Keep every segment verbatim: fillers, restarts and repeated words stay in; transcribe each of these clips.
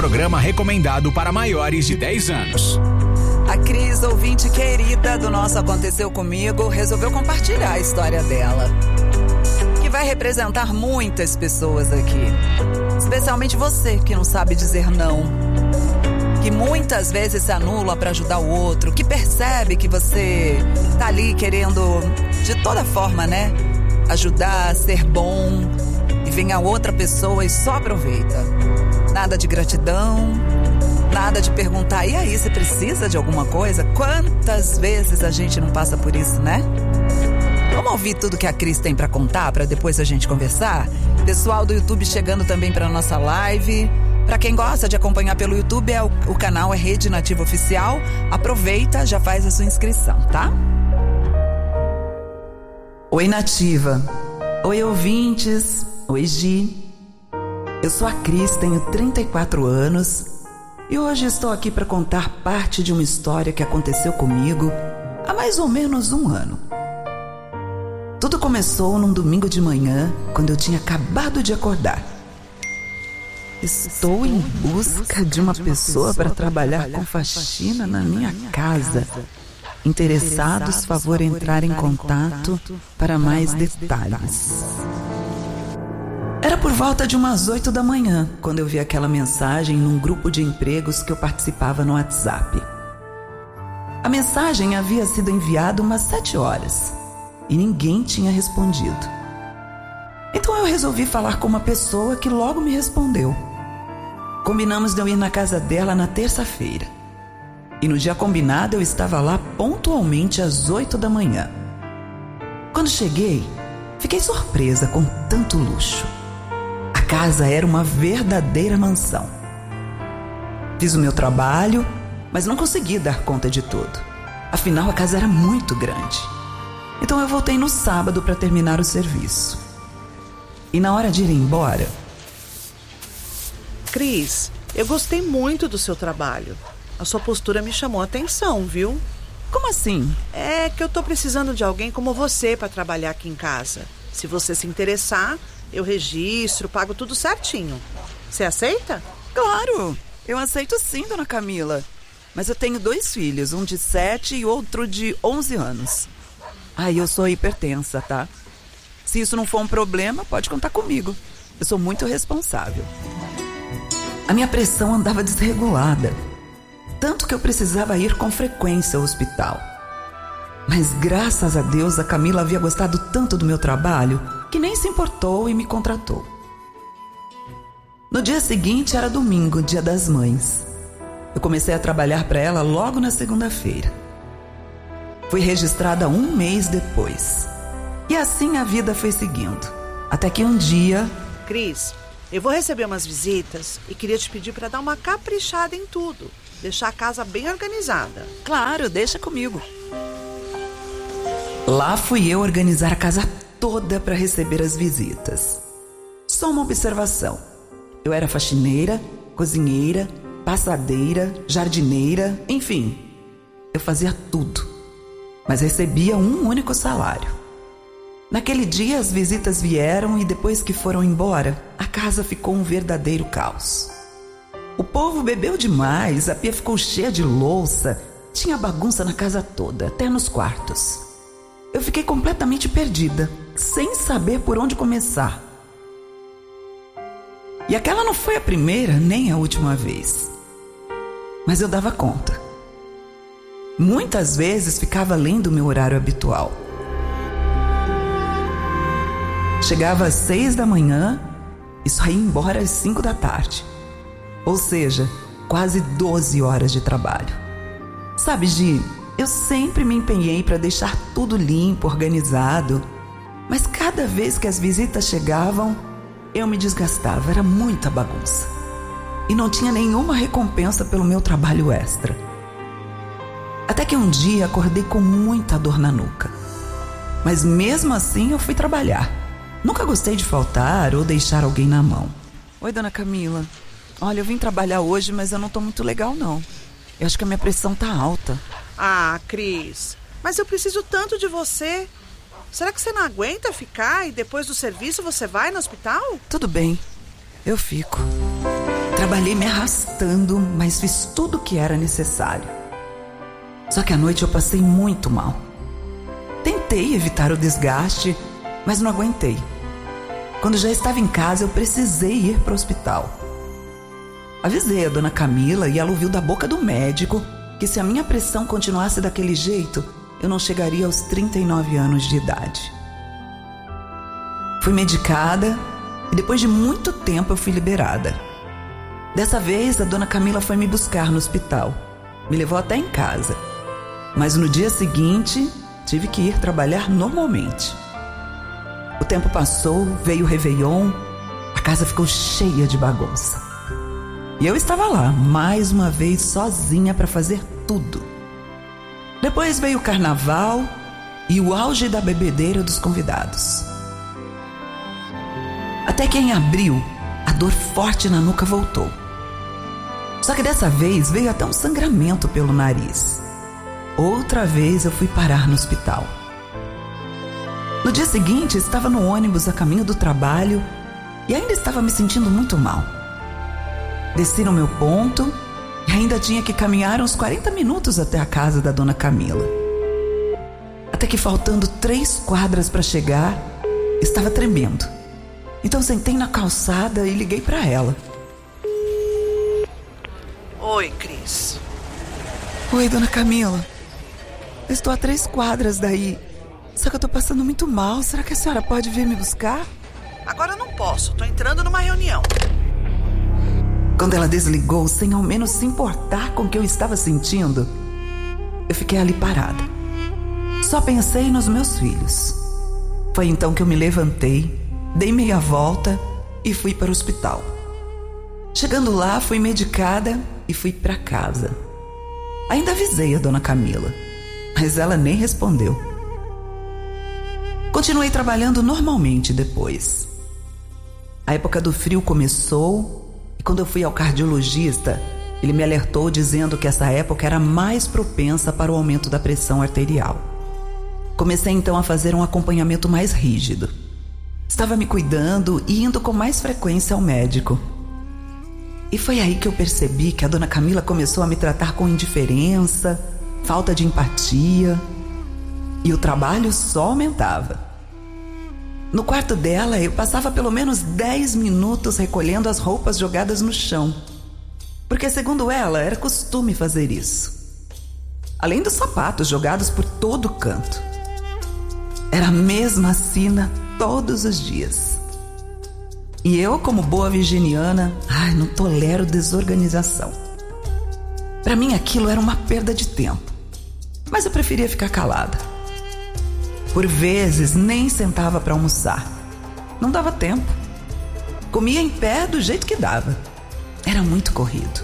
programa recomendado para maiores de dez anos. A Cris, ouvinte querida do nosso Aconteceu Comigo, resolveu compartilhar a história dela, que vai representar muitas pessoas aqui, especialmente você que não sabe dizer não, que muitas vezes se anula para ajudar o outro, que percebe que você tá ali querendo, de toda forma, né, ajudar, ser bom, e vem a outra pessoa e só aproveita. Nada de gratidão, nada de perguntar, e aí, você precisa de alguma coisa? Quantas vezes a gente não passa por isso, né? Vamos ouvir tudo que a Cris tem pra contar, pra depois a gente conversar? Pessoal do YouTube chegando também pra nossa live. Pra quem gosta de acompanhar pelo YouTube, é o, o canal é Rede Nativa Oficial. Aproveita, já faz a sua inscrição, tá? Oi, Nativa. Oi, ouvintes. Oi, Gi. Eu sou a Cris, tenho trinta e quatro anos e hoje estou aqui para contar parte de uma história que aconteceu comigo há mais ou menos um ano. Tudo começou num domingo de manhã, quando eu tinha acabado de acordar. Estou em busca de uma pessoa para trabalhar com faxina na minha casa. Interessados, favor entrar em contato para mais detalhes. Era por volta de umas oito da manhã, quando eu vi aquela mensagem num grupo de empregos que eu participava no WhatsApp. A mensagem havia sido enviada umas sete horas e ninguém tinha respondido. Então eu resolvi falar com uma pessoa que logo me respondeu. Combinamos de eu ir na casa dela na terça-feira. E no dia combinado eu estava lá pontualmente às oito da manhã. Quando cheguei, fiquei surpresa com tanto luxo. A casa era uma verdadeira mansão. Fiz o meu trabalho, mas não consegui dar conta de tudo. Afinal, a casa era muito grande. Então eu voltei no sábado para terminar o serviço. E na hora de ir embora... Cris, eu gostei muito do seu trabalho. A sua postura me chamou a atenção, viu? Como assim? É que eu tô precisando de alguém como você para trabalhar aqui em casa. Se você se interessar, eu registro, pago tudo certinho. Você aceita? Claro, eu aceito sim, dona Camila. Mas eu tenho dois filhos, um de sete e outro de onze anos. Ah, e eu sou hipertensa, tá? Se isso não for um problema, pode contar comigo. Eu sou muito responsável. A minha pressão andava desregulada, tanto que eu precisava ir com frequência ao hospital. Mas graças a Deus a Camila havia gostado tanto do meu trabalho que nem se importou e me contratou. No dia seguinte era domingo, dia das mães. Eu comecei a trabalhar para ela logo na segunda-feira. Fui registrada um mês depois. E assim a vida foi seguindo. Até que um dia... Cris, eu vou receber umas visitas e queria te pedir para dar uma caprichada em tudo. Deixar a casa bem organizada. Claro, deixa comigo. Lá fui eu organizar a casa toda para receber as visitas. Só uma observação. Eu era faxineira, cozinheira, passadeira, jardineira, enfim. Eu fazia tudo. Mas recebia um único salário. Naquele dia as visitas vieram e depois que foram embora, a casa ficou um verdadeiro caos. O povo bebeu demais, a pia ficou cheia de louça, tinha bagunça na casa toda, até nos quartos. Eu fiquei completamente perdida, sem saber por onde começar. E aquela não foi a primeira nem a última vez. Mas eu dava conta. Muitas vezes ficava além do meu horário habitual. Chegava às seis da manhã e só ia embora às cinco da tarde. Ou seja, quase doze horas de trabalho. Sabe, Gi, eu sempre me empenhei para deixar tudo limpo, organizado. Mas cada vez que as visitas chegavam, eu me desgastava, era muita bagunça. E não tinha nenhuma recompensa pelo meu trabalho extra. Até que um dia acordei com muita dor na nuca. Mas mesmo assim eu fui trabalhar. Nunca gostei de faltar ou deixar alguém na mão. Oi, dona Camila. Olha, eu vim trabalhar hoje, mas eu não tô muito legal, não. Eu acho que a minha pressão tá alta. Ah, Cris, mas eu preciso tanto de você. Será que você não aguenta ficar e depois do serviço você vai no hospital? Tudo bem, eu fico. Trabalhei me arrastando, mas fiz tudo o que era necessário. Só que à noite eu passei muito mal. Tentei evitar o desgaste, mas não aguentei. Quando já estava em casa, eu precisei ir para o hospital. Avisei a dona Camila e ela ouviu da boca do médico que se a minha pressão continuasse daquele jeito, eu não chegaria aos trinta e nove anos de idade. Fui medicada e depois de muito tempo eu fui liberada. Dessa vez, a dona Camila foi me buscar no hospital. Me levou até em casa. Mas no dia seguinte, tive que ir trabalhar normalmente. O tempo passou, veio o Réveillon, a casa ficou cheia de bagunça. E eu estava lá, mais uma vez, sozinha para fazer tudo. Depois veio o carnaval e o auge da bebedeira dos convidados. Até que em abril, a dor forte na nuca voltou. Só que dessa vez veio até um sangramento pelo nariz. Outra vez eu fui parar no hospital. No dia seguinte, estava no ônibus a caminho do trabalho e ainda estava me sentindo muito mal. Desci no meu ponto e ainda tinha que caminhar uns quarenta minutos até a casa da dona Camila. Até que faltando três quadras para chegar, estava tremendo. Então sentei na calçada e liguei para ela. Oi, Cris. Oi, dona Camila. Eu estou a três quadras daí. Só que eu tô passando muito mal. Será que a senhora pode vir me buscar? Agora eu não posso. Tô entrando numa reunião. Quando ela desligou, sem ao menos se importar com o que eu estava sentindo, eu fiquei ali parada. Só pensei nos meus filhos. Foi então que eu me levantei, dei meia volta e fui para o hospital. Chegando lá, fui medicada e fui para casa. Ainda avisei a dona Camila, mas ela nem respondeu. Continuei trabalhando normalmente depois. A época do frio começou e quando eu fui ao cardiologista, ele me alertou dizendo que essa época era mais propensa para o aumento da pressão arterial. Comecei então a fazer um acompanhamento mais rígido. Estava me cuidando e indo com mais frequência ao médico. E foi aí que eu percebi que a dona Camila começou a me tratar com indiferença, falta de empatia, e o trabalho só aumentava. No quarto dela, eu passava pelo menos dez minutos recolhendo as roupas jogadas no chão, porque, segundo ela, era costume fazer isso. Além dos sapatos jogados por todo canto. Era a mesma sina todos os dias. E eu, como boa virginiana, ai, não tolero desorganização. Para mim, aquilo era uma perda de tempo, mas eu preferia ficar calada. Por vezes, nem sentava para almoçar. Não dava tempo. Comia em pé do jeito que dava. Era muito corrido.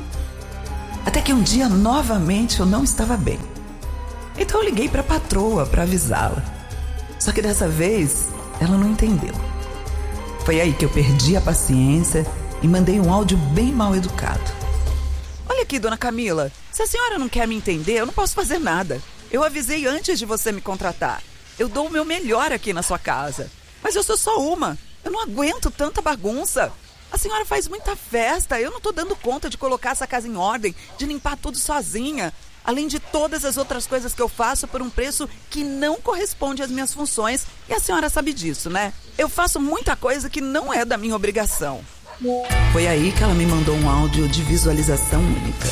Até que um dia, novamente, eu não estava bem. Então eu liguei para a patroa para avisá-la. Só que dessa vez, ela não entendeu. Foi aí que eu perdi a paciência e mandei um áudio bem mal educado. Olha aqui, dona Camila, se a senhora não quer me entender, eu não posso fazer nada. Eu avisei antes de você me contratar. Eu dou o meu melhor aqui na sua casa. Mas eu sou só uma. Eu não aguento tanta bagunça. A senhora faz muita festa. Eu não estou dando conta de colocar essa casa em ordem, de limpar tudo sozinha. Além de todas as outras coisas que eu faço por um preço que não corresponde às minhas funções. E a senhora sabe disso, né? Eu faço muita coisa que não é da minha obrigação. Foi aí que ela me mandou um áudio de visualização única.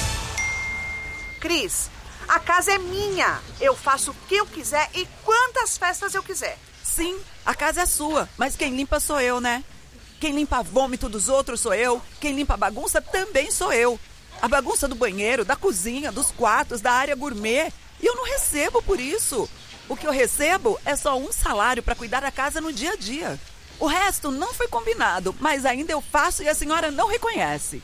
Cris, a casa é minha. Eu faço o que eu quiser e quantas festas eu quiser. Sim, a casa é sua, mas quem limpa sou eu, né? Quem limpa vômito dos outros sou eu. Quem limpa a bagunça também sou eu. A bagunça do banheiro, da cozinha, dos quartos, da área gourmet. E eu não recebo por isso. O que eu recebo é só um salário para cuidar da casa no dia a dia. O resto não foi combinado, mas ainda eu faço e a senhora não reconhece.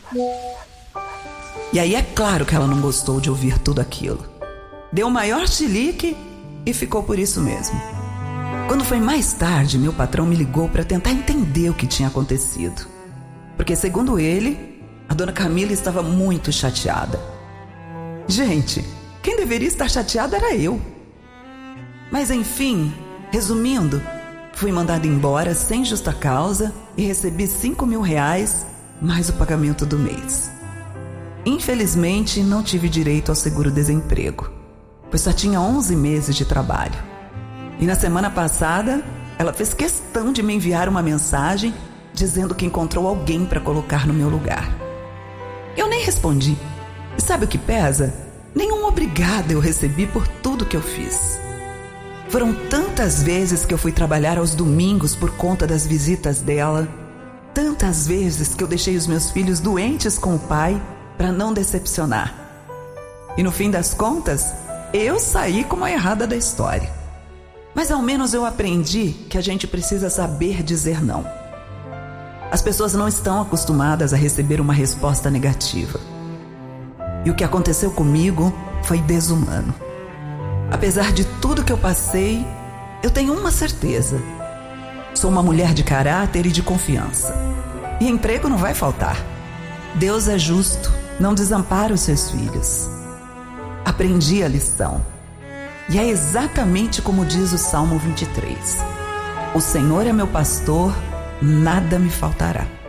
E aí é claro que ela não gostou de ouvir tudo aquilo. Deu o maior chilique e ficou por isso mesmo. Quando foi mais tarde, meu patrão me ligou para tentar entender o que tinha acontecido. Porque, segundo ele, a dona Camila estava muito chateada. Gente, quem deveria estar chateada era eu. Mas enfim, resumindo, fui mandada embora sem justa causa e recebi cinco mil reais mais o pagamento do mês. Infelizmente, não tive direito ao seguro-desemprego, pois só tinha onze meses de trabalho. E na semana passada, ela fez questão de me enviar uma mensagem dizendo que encontrou alguém para colocar no meu lugar. Eu nem respondi. E sabe o que pesa? Nenhum obrigado eu recebi por tudo que eu fiz. Foram tantas vezes que eu fui trabalhar aos domingos por conta das visitas dela, tantas vezes que eu deixei os meus filhos doentes com o pai para não decepcionar. E no fim das contas, eu saí como a errada da história. Mas ao menos eu aprendi que a gente precisa saber dizer não. As pessoas não estão acostumadas a receber uma resposta negativa. E o que aconteceu comigo foi desumano. Apesar de tudo que eu passei, eu tenho uma certeza. Sou uma mulher de caráter e de confiança. E emprego não vai faltar. Deus é justo, não desampara os seus filhos. Aprendi a lição. E é exatamente como diz o Salmo vinte e três. O Senhor é meu pastor, nada me faltará.